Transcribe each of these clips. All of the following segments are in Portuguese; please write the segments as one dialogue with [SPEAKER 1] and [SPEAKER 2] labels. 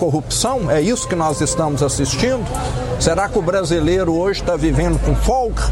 [SPEAKER 1] corrupção? É isso que nós estamos assistindo? Será que o brasileiro hoje está vivendo com folga?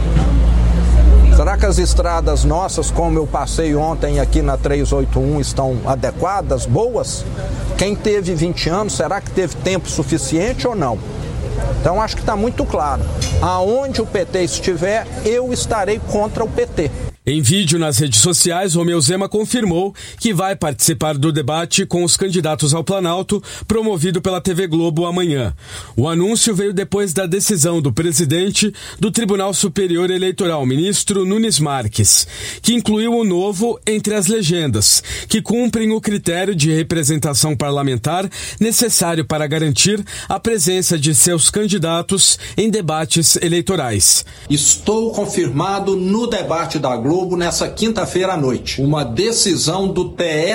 [SPEAKER 1] Será que as estradas nossas, como eu passei ontem aqui na 381, estão adequadas, boas? Quem teve 20 anos, será que teve tempo suficiente ou não? Então acho que está muito claro. Aonde o PT estiver, eu estarei contra o PT.
[SPEAKER 2] Em vídeo nas redes sociais, Romeu Zema confirmou que vai participar do debate com os candidatos ao Planalto, promovido pela TV Globo amanhã. O anúncio veio depois da decisão do presidente do Tribunal Superior Eleitoral, ministro Nunes Marques, que incluiu o novo entre as legendas, que cumprem o critério de representação parlamentar necessário para garantir a presença de seus candidatos em debates eleitorais.
[SPEAKER 1] Estou confirmado no debate da Globo nessa quinta-feira à noite. Uma decisão do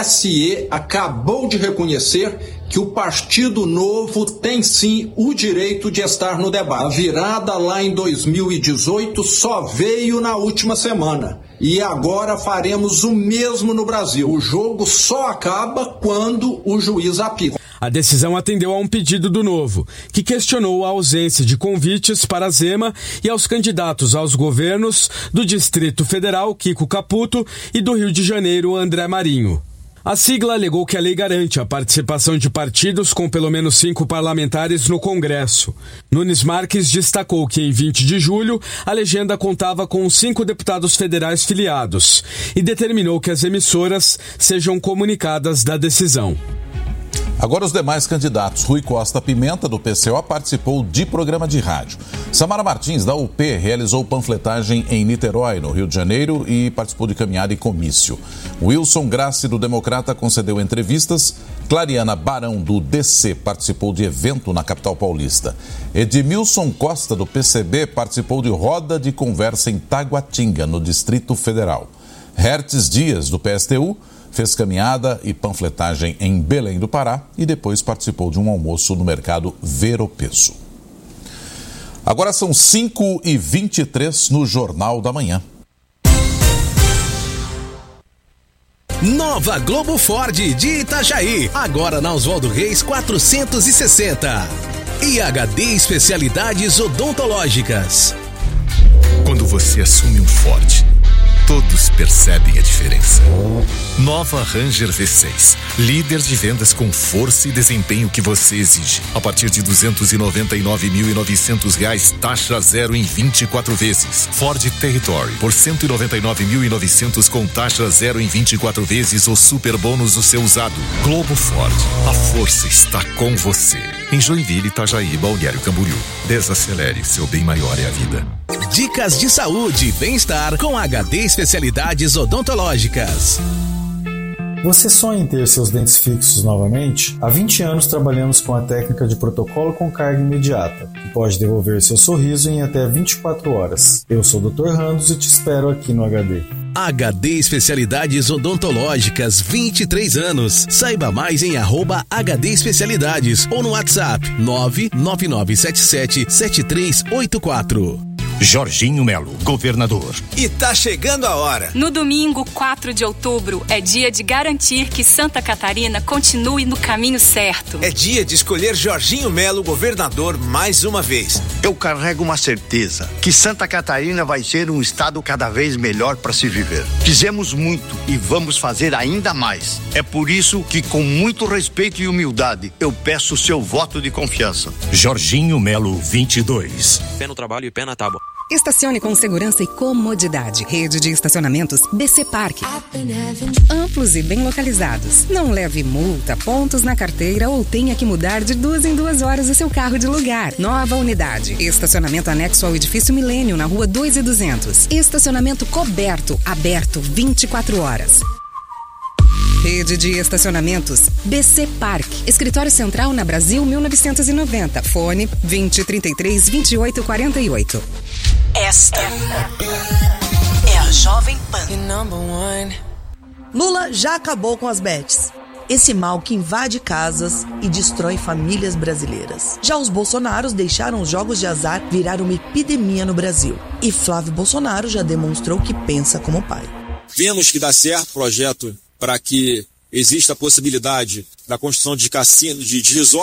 [SPEAKER 1] TSE acabou de reconhecer que o Partido Novo tem sim o direito de estar no debate. A virada lá em 2018 só veio na última semana. E agora faremos o mesmo no Brasil. O jogo só acaba quando o juiz apita.
[SPEAKER 2] A decisão atendeu a um pedido do Novo, que questionou a ausência de convites para Zema e aos candidatos aos governos do Distrito Federal, Kiko Caputo, e do Rio de Janeiro, André Marinho. A sigla alegou que a lei garante a participação de partidos com pelo menos 5 parlamentares no Congresso. Nunes Marques destacou que em 20 de julho a legenda contava com 5 deputados federais filiados e determinou que as emissoras sejam comunicadas da decisão.
[SPEAKER 3] Agora os demais candidatos. Rui Costa Pimenta, do PCO, participou de programa de rádio. Samara Martins, da UP, realizou panfletagem em Niterói, no Rio de Janeiro, e participou de caminhada e comício. Wilson Grassi, do Democrata, concedeu entrevistas. Clariana Barão, do DC, participou de evento na capital paulista. Edmilson Costa, do PCB, participou de roda de conversa em Taguatinga, no Distrito Federal. Hertz Dias, do PSTU, fez caminhada e panfletagem em Belém do Pará e depois participou de um almoço no mercado Ver-o-Peso. Agora são 5h23 no Jornal da Manhã.
[SPEAKER 4] Nova Globo Ford de Itajaí, agora na Oswaldo Reis 460. E HD Especialidades Odontológicas.
[SPEAKER 5] Quando você assume um Ford, todos percebem a diferença. Nova Ranger V6, líder de vendas com força e desempenho que você exige. A partir de R$ 299.900, taxa zero em 24 vezes. Ford Territory, por R$ 199.900 com taxa zero em 24 vezes ou super bônus no seu usado. Globo Ford, a força está com você. Em Joinville, Itajaí, Balneário Camboriú. Desacelere, seu bem maior é a vida.
[SPEAKER 4] Dicas de saúde e bem-estar com HD Especialidades Odontológicas.
[SPEAKER 6] Você sonha em ter seus dentes fixos novamente? Há 20 anos trabalhamos com a técnica de protocolo com carga imediata, que pode devolver seu sorriso em até 24 horas. Eu sou o Dr. Randos e te espero aqui no HD.
[SPEAKER 4] HD Especialidades Odontológicas, 23 anos. Saiba mais em @HD Especialidades ou no WhatsApp 999777384.
[SPEAKER 5] Jorginho Melo, governador.
[SPEAKER 7] E tá chegando a hora.
[SPEAKER 8] No domingo, 4 de outubro, é dia de garantir que Santa Catarina continue no caminho certo.
[SPEAKER 7] É dia de escolher Jorginho Melo, governador, mais uma vez.
[SPEAKER 9] Eu carrego uma certeza, que Santa Catarina vai ser um estado cada vez melhor para se viver. Fizemos muito e vamos fazer ainda mais. É por isso que, com muito respeito e humildade, eu peço o seu voto de confiança.
[SPEAKER 5] Jorginho Melo, 22.
[SPEAKER 10] Pé no trabalho e pé na tábua.
[SPEAKER 11] Estacione com segurança e comodidade. Rede de estacionamentos BC Park. Amplos e bem localizados. Não leve multa, pontos na carteira ou tenha que mudar de 2 em 2 horas o seu carro de lugar. Nova unidade. Estacionamento anexo ao edifício Milênio, na rua 2.200. Estacionamento coberto, aberto 24 horas. Rede de estacionamentos BC Park. Escritório Central na Brasil 1990. Fone 2033-2848.
[SPEAKER 12] Esta é a Jovem Pan.
[SPEAKER 13] Lula já acabou com as bets. Esse mal que invade casas e destrói famílias brasileiras. Já os bolsonaros deixaram os jogos de azar virar uma epidemia no Brasil. E Flávio Bolsonaro já demonstrou que pensa como pai.
[SPEAKER 14] Vemos que dá certo o projeto para que exista a possibilidade da construção de cassinos, de resort